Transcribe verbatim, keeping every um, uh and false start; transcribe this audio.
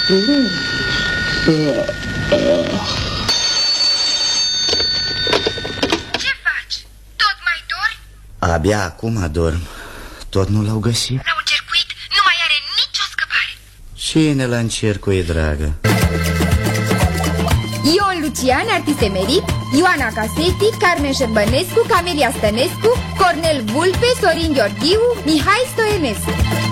Ce faci? Tot mai dormi? Abia acum adorm. Tot nu l-au găsit? L-au încercuit, nu mai are nicio scăpare. Cine l-a încercuit, dragă? Ion Lucian, artist emerit, Ioana Caseti, Carmen Șerbănescu, Camelia Stănescu, Cornel Vulpe, Sorin Gheorghiu, Mihai Stoenescu.